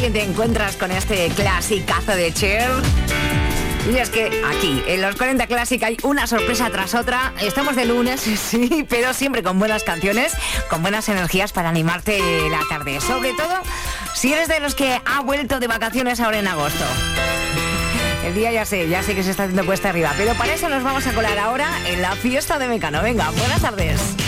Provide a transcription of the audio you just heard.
que te encuentras con este clasicazo de Cher. Y es que aquí, en los 40 Classic, hay una sorpresa tras otra. Estamos de lunes, sí, pero siempre con buenas canciones, con buenas energías para animarte la tarde. Sobre todo, si eres de los que ha vuelto de vacaciones ahora en agosto. El día ya sé que se está haciendo cuesta arriba, pero para eso nos vamos a colar ahora en la fiesta de Mecano. Venga, buenas tardes.